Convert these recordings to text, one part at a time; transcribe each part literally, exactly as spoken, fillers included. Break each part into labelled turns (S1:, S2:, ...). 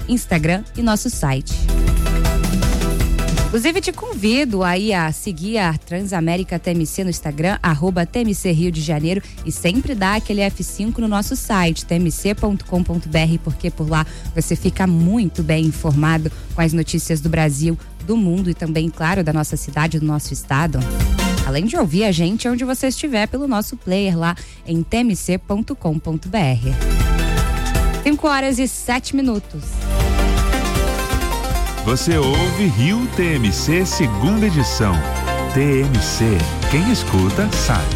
S1: Instagram e nosso site. Inclusive, te convido aí a seguir a Transamérica T M C no Instagram, arroba T M C Rio de Janeiro, e sempre dá aquele F cinco no nosso site, t m c ponto com ponto b r, porque por lá você fica muito bem informado com as notícias do Brasil, do mundo e também, claro, da nossa cidade, do nosso estado. Além de ouvir a gente onde você estiver pelo nosso player lá em t m c ponto com ponto b r. cinco horas e sete minutos.
S2: Você ouve Rio T M C segunda edição. T M C, quem escuta sabe.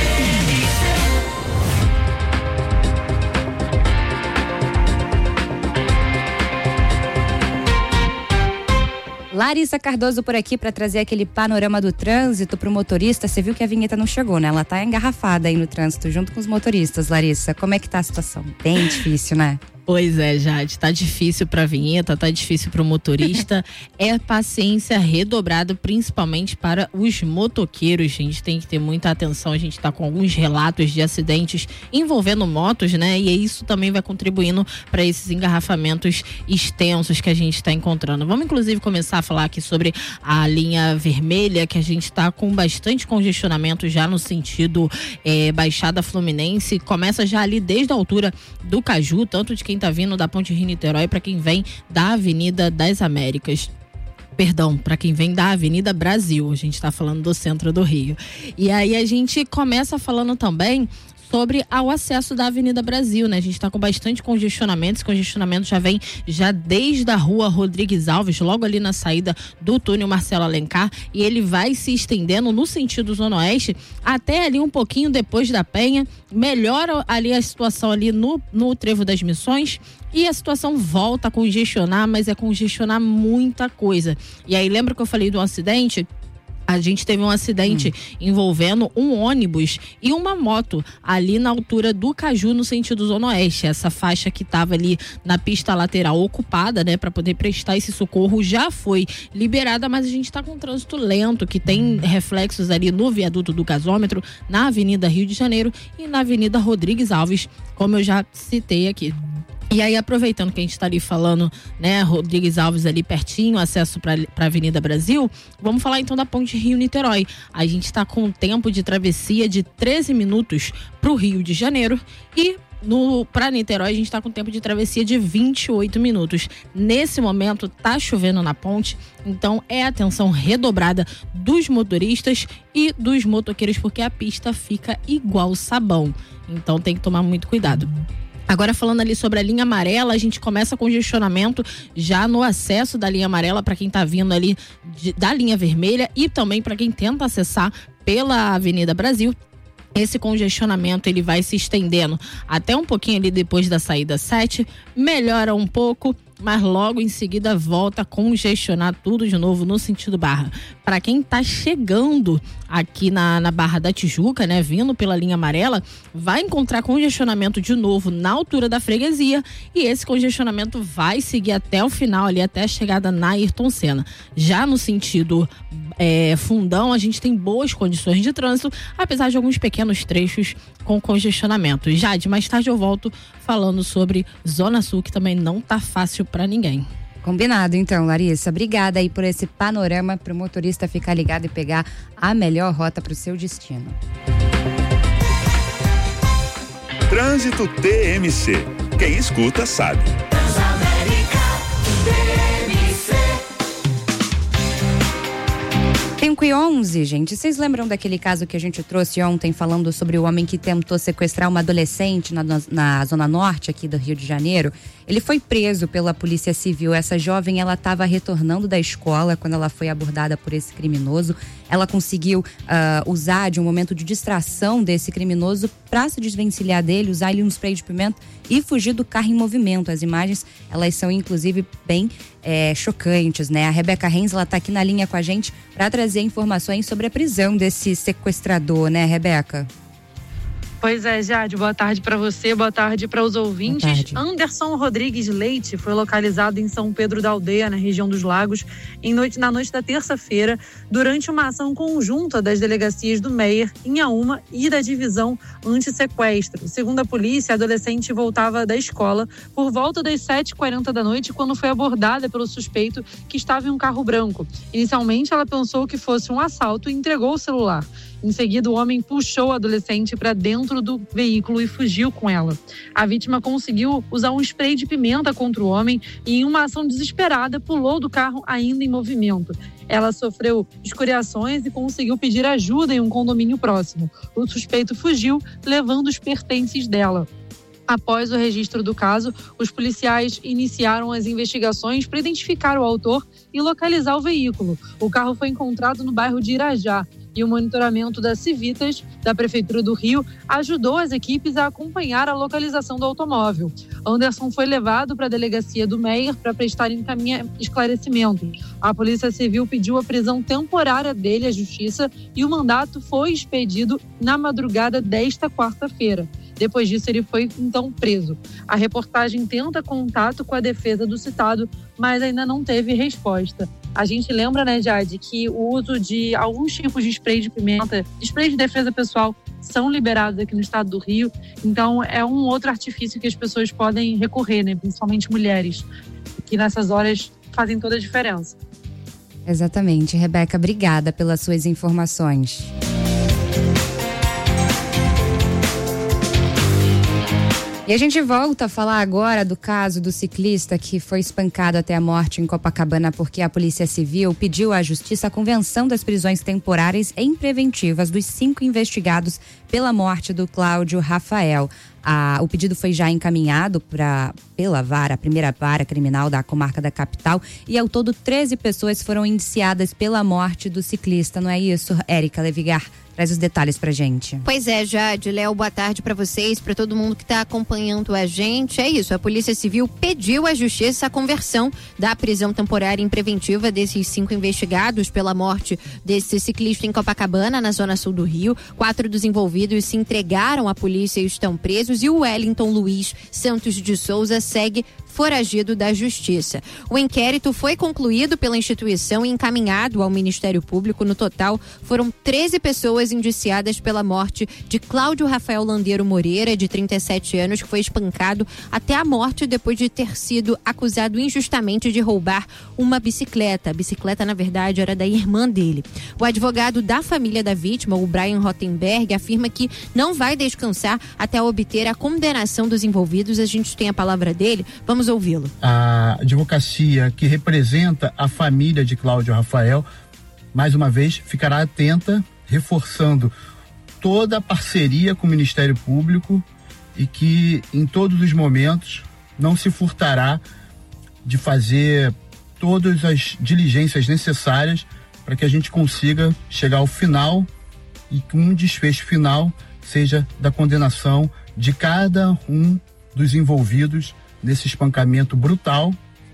S1: Larissa Cardoso por aqui para trazer aquele panorama do trânsito pro motorista. Você viu que a vinheta não chegou, né? Ela tá engarrafada aí no trânsito junto com os motoristas, Larissa. Como é que tá a situação? Bem difícil, né?
S3: Pois é, Jade, tá difícil pra vinheta, tá difícil pro motorista. É paciência redobrada, principalmente para os motoqueiros. A gente tem que ter muita atenção, a gente tá com alguns relatos de acidentes envolvendo motos, né? E isso também vai contribuindo para esses engarrafamentos extensos que a gente está encontrando. Vamos inclusive começar a falar aqui sobre a linha vermelha, que a gente tá com bastante congestionamento já no sentido é, Baixada Fluminense. Começa já ali desde a altura do Caju, tanto de quem tá vindo da Ponte Rio-Niterói para quem vem da Avenida das Américas. Perdão, para quem vem da Avenida Brasil, a gente está falando do centro do Rio. E aí a gente começa falando também sobre o acesso da Avenida Brasil, né? A gente está com bastante congestionamento, esse congestionamento já vem já desde a rua Rodrigues Alves, logo ali na saída do túnel Marcelo Alencar, e ele vai se estendendo no sentido Zona Oeste até ali um pouquinho depois da Penha, melhora ali a situação ali no, no Trevo das Missões, e a situação volta a congestionar, mas é congestionar muita coisa. E aí lembra que eu falei do acidente? A gente teve um acidente hum. envolvendo um ônibus e uma moto ali na altura do Caju, no sentido Zona Oeste. Essa faixa que estava ali na pista lateral ocupada, né, para poder prestar esse socorro, já foi liberada, mas a gente está com um trânsito lento, que tem reflexos ali no viaduto do gasômetro, na Avenida Rio de Janeiro e na Avenida Rodrigues Alves, como eu já citei aqui. E aí, aproveitando que a gente está ali falando, né, Rodrigues Alves ali pertinho, acesso para a Avenida Brasil, vamos falar então da Ponte Rio-Niterói. A gente está com um tempo de travessia de treze minutos para o Rio de Janeiro e para Niterói a gente está com tempo de travessia de vinte e oito minutos. Nesse momento tá chovendo na ponte, então é atenção redobrada dos motoristas e dos motoqueiros, porque a pista fica igual sabão. Então tem que tomar muito cuidado. Agora falando ali sobre a linha amarela, a gente começa congestionamento já no acesso da linha amarela para quem tá vindo ali de, da linha vermelha e também para quem tenta acessar pela Avenida Brasil. Esse congestionamento ele vai se estendendo até um pouquinho ali depois da saída sete, melhora um pouco, mas logo em seguida volta a congestionar tudo de novo no sentido Barra. Para quem está chegando aqui na, na Barra da Tijuca, né, vindo pela linha amarela, vai encontrar congestionamento de novo na altura da freguesia, e esse congestionamento vai seguir até o final ali, até a chegada na Ayrton Senna. Já no sentido é, Fundão, a gente tem boas condições de trânsito, apesar de alguns pequenos trechos com congestionamento. Jade, mais tarde eu volto falando sobre Zona Sul, que também não tá fácil para ninguém.
S1: Combinado, então, Larissa. Obrigada aí por esse panorama para o motorista ficar ligado e pegar a melhor rota para o seu destino.
S2: Trânsito T M C. Quem escuta sabe.
S1: cinco e onze, gente. Vocês lembram daquele caso que a gente trouxe ontem falando sobre o homem que tentou sequestrar uma adolescente na, na Zona Norte aqui do Rio de Janeiro? Ele foi preso pela Polícia Civil. Essa jovem, ela estava retornando da escola quando ela foi abordada por esse criminoso. Ela conseguiu uh, usar de um momento de distração desse criminoso para se desvencilhar dele, usar ali um spray de pimenta e fugir do carro em movimento. As imagens, elas são inclusive bem é, chocantes, né? A Rebeca Renz, ela tá aqui na linha com a gente para trazer informações sobre a prisão desse sequestrador, né, Rebeca?
S4: Pois é, Jade, boa tarde para você, boa tarde para os ouvintes. Anderson Rodrigues Leite foi localizado em São Pedro da Aldeia, na região dos Lagos, em noite, na noite da terça-feira, durante uma ação conjunta das delegacias do Meier, Inhaúma e da Divisão Antissequestro. Segundo a polícia, a adolescente voltava da escola por volta das sete e quarenta da noite, quando foi abordada pelo suspeito que estava em um carro branco. Inicialmente, ela pensou que fosse um assalto e entregou o celular. Em seguida, o homem puxou a adolescente para dentro do veículo e fugiu com ela. A vítima conseguiu usar um spray de pimenta contra o homem e, em uma ação desesperada, pulou do carro ainda em movimento. Ela sofreu escoriações e conseguiu pedir ajuda em um condomínio próximo. O suspeito fugiu, levando os pertences dela. Após o registro do caso, os policiais iniciaram as investigações para identificar o autor e localizar o veículo. O carro foi encontrado no bairro de Irajá e o monitoramento da Civitas, da Prefeitura do Rio, ajudou as equipes a acompanhar a localização do automóvel. Anderson foi levado para a delegacia do Meier para prestar esclarecimento. A Polícia Civil pediu a prisão temporária dele à Justiça e o mandato foi expedido na madrugada desta quarta-feira. Depois disso, ele foi, então, preso. A reportagem tenta contato com a defesa do citado, mas ainda não teve resposta. A gente lembra, né, Jade, que o uso de alguns tipos de spray de pimenta, spray de defesa pessoal, são liberados aqui no estado do Rio. Então, é um outro artifício que as pessoas podem recorrer, né, principalmente mulheres, que nessas horas fazem toda a diferença.
S1: Exatamente. Rebeca, obrigada pelas suas informações. E a gente volta a falar agora do caso do ciclista que foi espancado até a morte em Copacabana porque a Polícia Civil pediu à Justiça a convenção das prisões temporárias em preventivas dos cinco investigados pela morte do Cláudio Rafael. A, o pedido foi já encaminhado pra, pela vara, a primeira vara criminal da comarca da capital, e ao todo treze pessoas foram indiciadas pela morte do ciclista, não é isso, Érica Levigar? Traz os detalhes pra gente.
S5: Pois é, Jade, Léo, boa tarde pra vocês, pra todo mundo que tá acompanhando a gente. É isso, a Polícia Civil pediu à Justiça a conversão da prisão temporária em preventiva desses cinco investigados pela morte desse ciclista em Copacabana, na zona sul do Rio. Quatro dos envolvidos se entregaram à polícia e estão presos, e o Wellington Luiz Santos de Souza segue foragido da Justiça. O inquérito foi concluído pela instituição e encaminhado ao Ministério Público. No total, foram treze pessoas indiciadas pela morte de Cláudio Rafael Landeiro Moreira, de trinta e sete anos, que foi espancado até a morte depois de ter sido acusado injustamente de roubar uma bicicleta. A bicicleta, na verdade, era da irmã dele. O advogado da família da vítima, o Brian Rottenberg, afirma que não vai descansar até obter a condenação dos envolvidos. A gente tem a palavra dele. Vamos ouvi-lo.
S6: A advocacia que representa a família de Cláudio Rafael, mais uma vez, ficará atenta, reforçando toda a parceria com o Ministério Público e que, em todos os momentos, não se furtará de fazer todas as diligências necessárias para que a gente consiga chegar ao final e que um desfecho final seja da condenação de cada um dos envolvidos nesse espancamento brutal,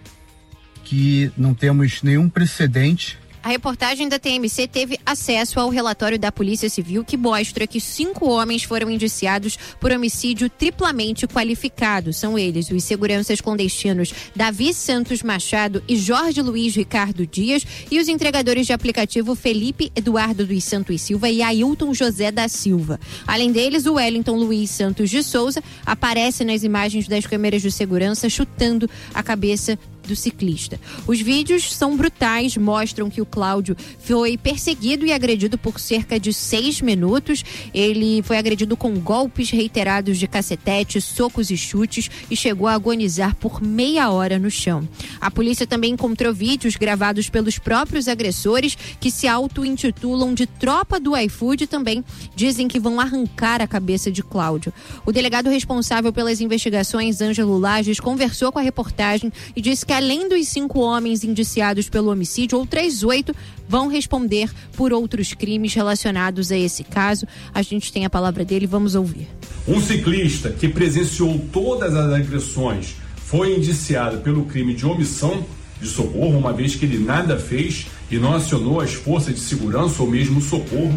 S6: que não temos nenhum precedente.
S5: A reportagem da T M C teve acesso ao relatório da Polícia Civil, que mostra que cinco homens foram indiciados por homicídio triplamente qualificado. São eles os seguranças clandestinos Davi Santos Machado e Jorge Luiz Ricardo Dias, e os entregadores de aplicativo Felipe Eduardo dos Santos Silva e Ailton José da Silva. Além deles, o Wellington Luiz Santos de Souza aparece nas imagens das câmeras de segurança chutando a cabeça do ciclista. Os vídeos são brutais, mostram que o Cláudio foi perseguido e agredido por cerca de seis minutos. Ele foi agredido com golpes reiterados de cacetete, socos e chutes, e chegou a agonizar por meia hora no chão. A polícia também encontrou vídeos gravados pelos próprios agressores, que se auto-intitulam de Tropa do iFood, e também dizem que vão arrancar a cabeça de Cláudio. O delegado responsável pelas investigações, Ângelo Lages, conversou com a reportagem e disse que, além dos cinco homens indiciados pelo homicídio, outras oito vão responder por outros crimes relacionados a esse caso. A gente tem a palavra dele, vamos ouvir.
S7: Um ciclista que presenciou todas as agressões foi indiciado pelo crime de omissão de socorro, uma vez que ele nada fez e não acionou as forças de segurança ou mesmo socorro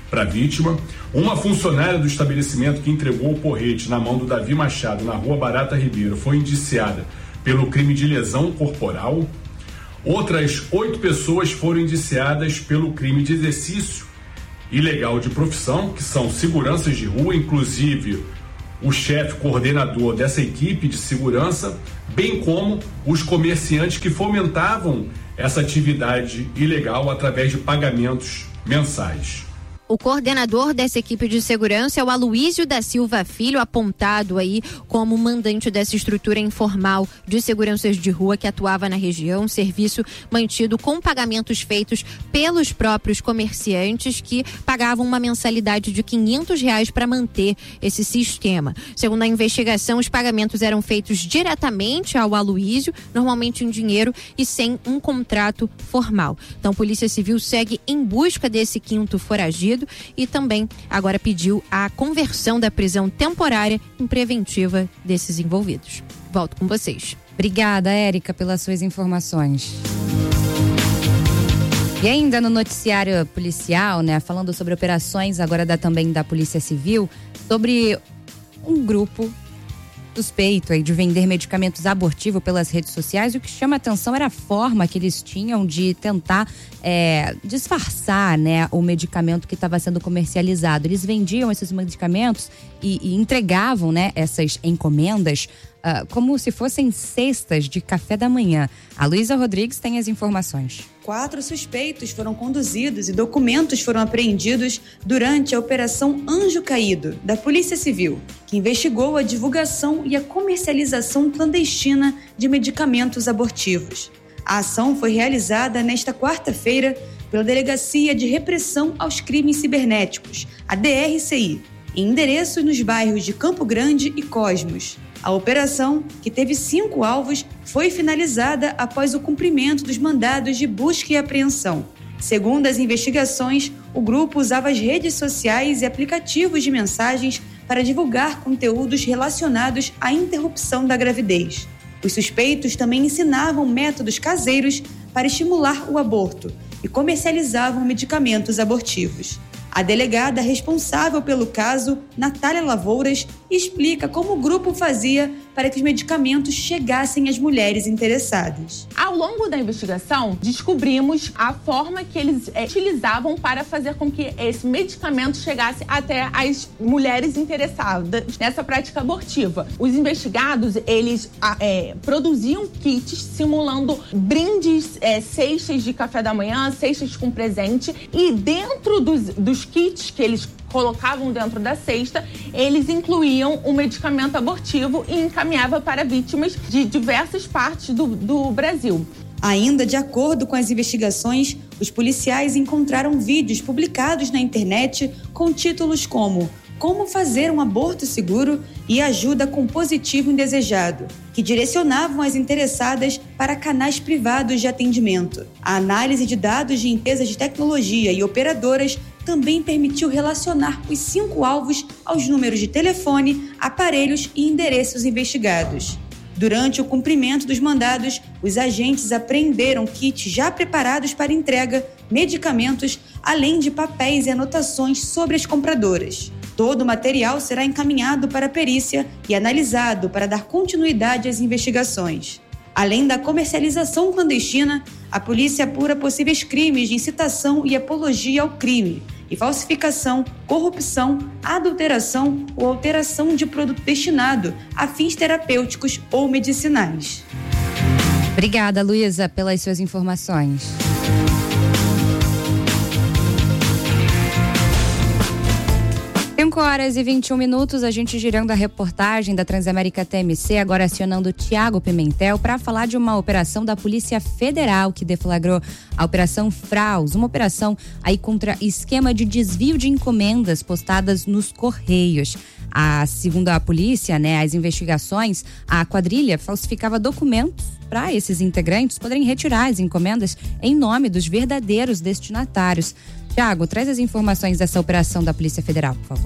S7: para a vítima. Uma funcionária do estabelecimento que entregou o porrete na mão do Davi Machado na rua Barata Ribeiro foi indiciada pelo crime de lesão corporal. Outras oito pessoas foram indiciadas pelo crime de exercício ilegal de profissão, que são seguranças de rua, inclusive o chefe coordenador dessa equipe de segurança, bem como os comerciantes que fomentavam essa atividade ilegal através de pagamentos mensais.
S5: O coordenador dessa equipe de segurança é o Aloísio da Silva Filho, apontado aí como mandante dessa estrutura informal de seguranças de rua que atuava na região, serviço mantido com pagamentos feitos pelos próprios comerciantes que pagavam uma mensalidade de quinhentos reais para manter esse sistema. Segundo a investigação, os pagamentos eram feitos diretamente ao Aloísio, normalmente em dinheiro e sem um contrato formal. Então, a Polícia Civil segue em busca desse quinto foragido e também agora pediu a conversão da prisão temporária em preventiva desses envolvidos. Volto com vocês.
S1: Obrigada, Érica, pelas suas informações. E ainda no noticiário policial, né, falando sobre operações agora da, também da Polícia Civil, sobre um grupo suspeito aí de vender medicamentos abortivos pelas redes sociais. O que chama a atenção era a forma que eles tinham de tentar é, disfarçar, né, o medicamento que estava sendo comercializado. Eles vendiam esses medicamentos e, e entregavam, né, essas encomendas uh, como se fossem cestas de café da manhã. A Luísa Rodrigues tem as informações.
S8: Quatro suspeitos foram conduzidos e documentos foram apreendidos durante a Operação Anjo Caído, da Polícia Civil, que investigou a divulgação e a comercialização clandestina de medicamentos abortivos. A ação foi realizada nesta quarta-feira pela Delegacia de Repressão aos Crimes Cibernéticos, a D R C I, em endereços nos bairros de Campo Grande e Cosmos. A operação, que teve cinco alvos, foi finalizada após o cumprimento dos mandados de busca e apreensão. Segundo as investigações, o grupo usava as redes sociais e aplicativos de mensagens para divulgar conteúdos relacionados à interrupção da gravidez. Os suspeitos também ensinavam métodos caseiros para estimular o aborto e comercializavam medicamentos abortivos. A delegada responsável pelo caso, Natália Lavouras, explica como o grupo fazia para que os medicamentos chegassem às mulheres interessadas.
S9: Ao longo da investigação, descobrimos a forma que eles é, utilizavam para fazer com que esse medicamento chegasse até as mulheres interessadas nessa prática abortiva. Os investigados, eles é, produziam kits simulando brindes, é, cestas de café da manhã, cestas com presente, e dentro dos, dos kits que eles colocavam dentro da cesta, eles incluíam o medicamento abortivo e encaminhava para vítimas de diversas partes do, do Brasil.
S8: Ainda de acordo com as investigações, os policiais encontraram vídeos publicados na internet com títulos como Como fazer um aborto seguro e Ajuda com positivo indesejado, que direcionavam as interessadas para canais privados de atendimento. A análise de dados de empresas de tecnologia e operadoras também permitiu relacionar os cinco alvos aos números de telefone, aparelhos e endereços investigados. Durante o cumprimento dos mandados, os agentes apreenderam kits já preparados para entrega, medicamentos, além de papéis e anotações sobre as compradoras. Todo o material será encaminhado para a perícia e analisado para dar continuidade às investigações. Além da comercialização clandestina, a polícia apura possíveis crimes de incitação e apologia ao crime, e falsificação, corrupção, adulteração ou alteração de produto destinado a fins terapêuticos ou medicinais.
S1: Obrigada, Luísa, pelas suas informações. cinco horas e vinte e um minutos, a gente girando a reportagem da Transamérica T M C, agora acionando o Tiago Pimentel para falar de uma operação da Polícia Federal que deflagrou a Operação Fraus, uma operação aí contra esquema de desvio de encomendas postadas nos Correios. A, segundo a polícia, né, as investigações, a quadrilha falsificava documentos para esses integrantes poderem retirar as encomendas em nome dos verdadeiros destinatários. Tiago, traz as informações dessa operação da Polícia Federal, por favor.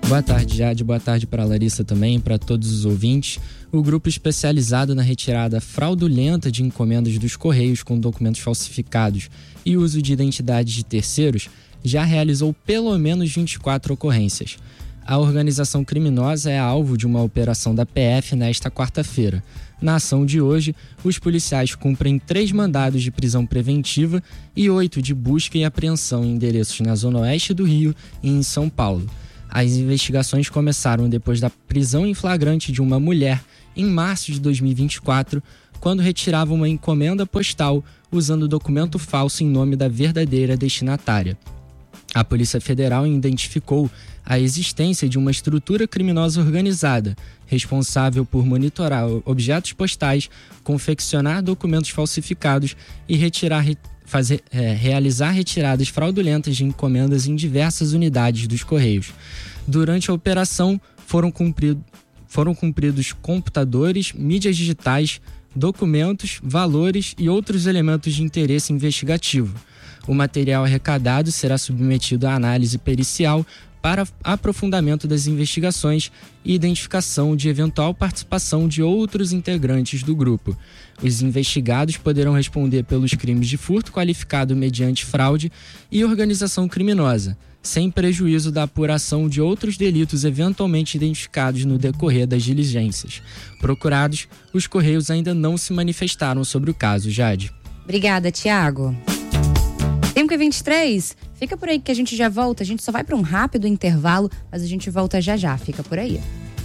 S10: Boa tarde, Jade. Boa tarde para a Larissa também, para todos os ouvintes. O grupo especializado na retirada fraudulenta de encomendas dos Correios com documentos falsificados e uso de identidades de terceiros já realizou pelo menos vinte e quatro ocorrências. A organização criminosa é alvo de uma operação da P F nesta quarta-feira. Na ação de hoje, os policiais cumprem três mandados de prisão preventiva e oito de busca e apreensão em endereços na Zona Oeste do Rio e em São Paulo. As investigações começaram depois da prisão em flagrante de uma mulher em março de dois mil e vinte e quatro, quando retirava uma encomenda postal usando documento falso em nome da verdadeira destinatária. A Polícia Federal identificou a existência de uma estrutura criminosa organizada, responsável por monitorar objetos postais, confeccionar documentos falsificados e retirar, fazer, é, realizar retiradas fraudulentas de encomendas em diversas unidades dos Correios. Durante a operação, foram, cumprido, foram cumpridos computadores, mídias digitais, documentos, valores e outros elementos de interesse investigativo. O material arrecadado será submetido à análise pericial para aprofundamento das investigações e identificação de eventual participação de outros integrantes do grupo. Os investigados poderão responder pelos crimes de furto qualificado mediante fraude e organização criminosa, sem prejuízo da apuração de outros delitos eventualmente identificados no decorrer das diligências. Procurados, os Correios ainda não se manifestaram sobre o caso, Jade.
S1: Obrigada, Tiago. cinco e vinte e três, fica por aí que a gente já volta. A gente só vai para um rápido intervalo, mas a gente volta já já. Fica por aí.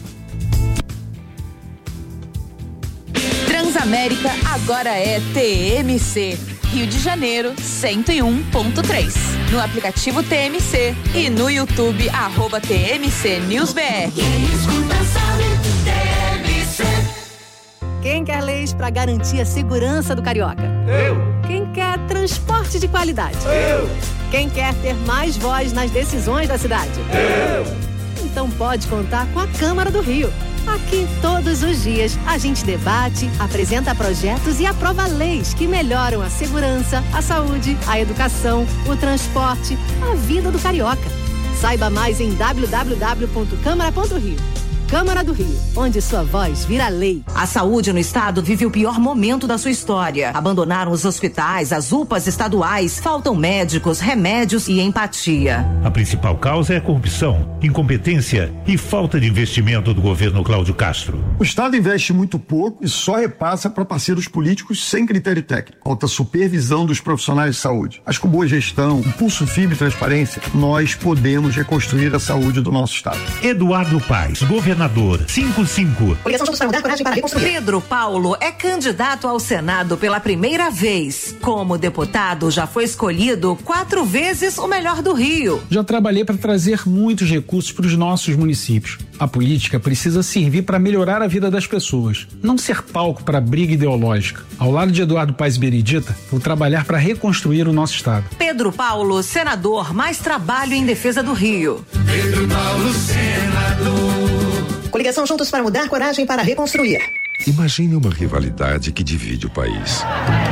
S11: Transamérica agora é T M C. Rio de Janeiro, cento e um ponto três. No aplicativo T M C e no YouTube, arroba T M C News B R.
S12: Quem escuta sabe, T M C. Quem quer leis para garantir a segurança do carioca?
S13: Eu.
S12: Quem quer transporte de qualidade?
S13: Eu.
S12: Quem quer ter mais voz nas decisões da cidade?
S13: Eu.
S12: Então pode contar com a Câmara do Rio. Aqui, todos os dias, a gente debate, apresenta projetos e aprova leis que melhoram a segurança, a saúde, a educação, o transporte, a vida do carioca. Saiba mais em w w w ponto câmara ponto rio. Câmara do Rio, onde sua voz vira lei.
S14: A saúde no estado vive o pior momento da sua história. Abandonaram os hospitais, as U P As estaduais, faltam médicos, remédios e empatia.
S15: A principal causa é a corrupção, incompetência e falta de investimento do governo Cláudio Castro.
S16: O estado investe muito pouco e só repassa para parceiros políticos sem critério técnico. Falta supervisão dos profissionais de saúde. Mas com boa gestão, impulso firme e transparência, nós podemos reconstruir a saúde do nosso estado.
S15: Eduardo Paes, governador. cinco cinco.
S14: Coligação Juntos para Mudar, coragem para reconstruir. Pedro Paulo é candidato ao Senado pela primeira vez. Como deputado, já foi escolhido quatro vezes o melhor do Rio.
S17: Já trabalhei para trazer muitos recursos para os nossos municípios. A política precisa servir para melhorar a vida das pessoas, não ser palco para briga ideológica. Ao lado de Eduardo Paes Beredita, vou trabalhar para reconstruir o nosso estado.
S14: Pedro Paulo, senador, mais trabalho em defesa do Rio.
S12: Pedro Paulo, senador.
S14: Coligação Juntos para Mudar, coragem para reconstruir.
S18: Imagine uma rivalidade que divide o país.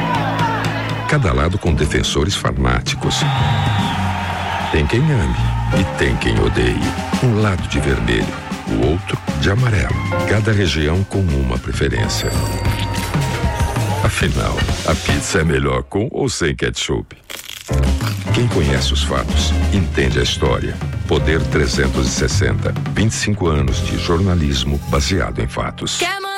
S18: Cada lado com defensores fanáticos. Tem quem ame e tem quem odeie. Um lado de vermelho, o outro de amarelo. Cada região com uma preferência. Afinal, a pizza é melhor com ou sem ketchup? Quem conhece os fatos, entende a história. Poder trezentos e sessenta, vinte e cinco anos de jornalismo baseado em fatos.